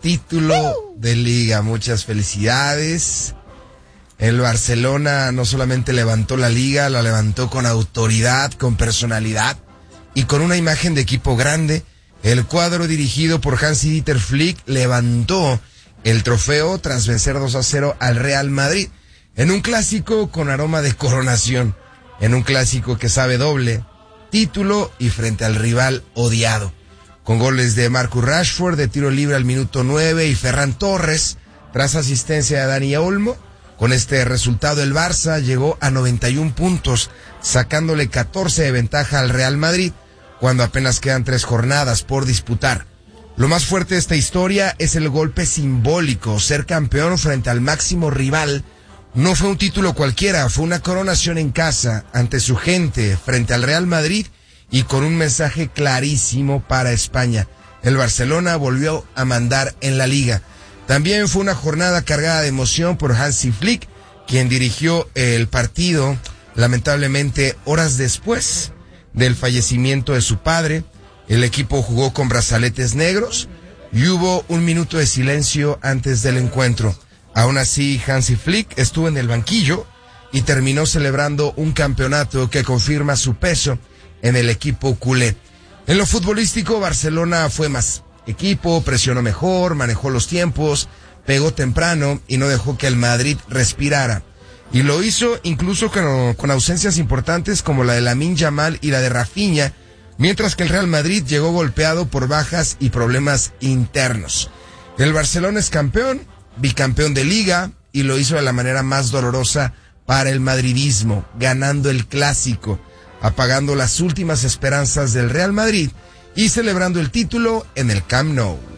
título de liga. Muchas felicidades. El Barcelona no solamente levantó la liga, la levantó con autoridad, con personalidad y con una imagen de equipo grande. El cuadro dirigido por Hansi-Dieter Flick levantó el trofeo tras vencer 2-0 al Real Madrid en un clásico con aroma de coronación, en un clásico que sabe doble, título y frente al rival odiado, con goles de Marcus Rashford de tiro libre al minuto 9 y Ferran Torres tras asistencia de Dani Olmo. Con este resultado el Barça llegó a 91 puntos, sacándole 14 de ventaja al Real Madrid, cuando apenas quedan 3 jornadas por disputar. Lo más fuerte de esta historia es el golpe simbólico, ser campeón frente al máximo rival. No fue un título cualquiera, fue una coronación en casa, ante su gente, frente al Real Madrid y con un mensaje clarísimo para España. El Barcelona volvió a mandar en la liga. También fue una jornada cargada de emoción por Hansi Flick, quien dirigió el partido, lamentablemente, horas después del fallecimiento de su padre. El equipo jugó con brazaletes negros y hubo un minuto de silencio antes del encuentro. Aún así, Hansi Flick estuvo en el banquillo y terminó celebrando un campeonato que confirma su peso en el equipo culé. En lo futbolístico, Barcelona fue más equipo, presionó mejor, manejó los tiempos, pegó temprano y no dejó que el Madrid respirara. Y lo hizo incluso con ausencias importantes como la de Lamine Yamal y la de Rafinha, mientras que el Real Madrid llegó golpeado por bajas y problemas internos. El Barcelona es campeón, bicampeón de liga, y lo hizo de la manera más dolorosa para el madridismo, ganando el clásico, apagando las últimas esperanzas del Real Madrid y celebrando el título en el Camp Nou.